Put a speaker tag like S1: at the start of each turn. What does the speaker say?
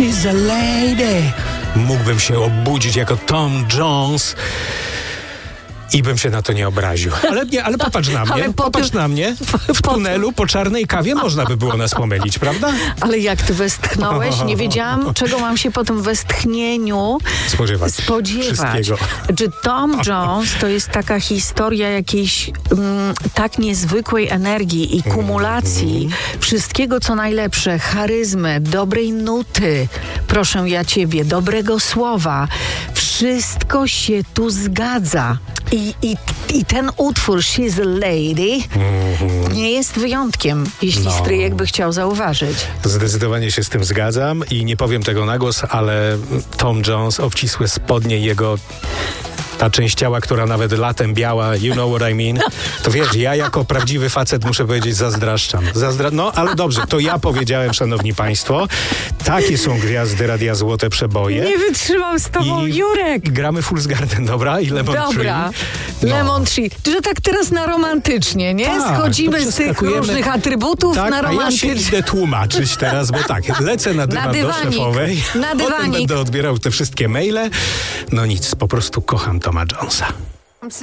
S1: she's a lady. Mógłbym się obudzić jako Tom Jones i bym się na to nie obraził. Ale popatrz na mnie. Popatrz na mnie. W tunelu po czarnej kawie można by było nas pomylić, prawda?
S2: Ale jak ty westchnąłeś, nie wiedziałam, czego mam się po tym westchnieniu spodziewać.
S1: Wszystkiego.
S2: Czy Tom Jones to jest taka historia jakiejś tak niezwykłej energii i kumulacji wszystkiego, co najlepsze, charyzmy, dobrej nuty, proszę ja ciebie, dobrego słowa. Wszystko się tu zgadza. I ten utwór She's a Lady nie jest wyjątkiem, jeśli stryjek by chciał zauważyć.
S1: Zdecydowanie się z tym zgadzam i nie powiem tego na głos, ale Tom Jones, obcisłe spodnie, jego ta część ciała, która nawet latem biała, you know what I mean, to wiesz, ja jako prawdziwy facet muszę powiedzieć, zazdraszczam. No, ale dobrze, to ja powiedziałem, szanowni państwo, takie są gwiazdy Radia Złote Przeboje.
S2: Nie wytrzymam z tobą, Jurek.
S1: Gramy Fool's Garden, dobra? I Lemon Tree.
S2: Dobra, Lemon Tree. Że tak teraz na romantycznie, nie?
S1: Tak,
S2: schodzimy z tych różnych atrybutów na romantycznie.
S1: A ja się idę tłumaczyć teraz, bo tak, lecę na dywan do szefowej,
S2: na dywanik.
S1: Potem będę odbierał te wszystkie maile. No nic, po prostu kocham Toma Jonesa.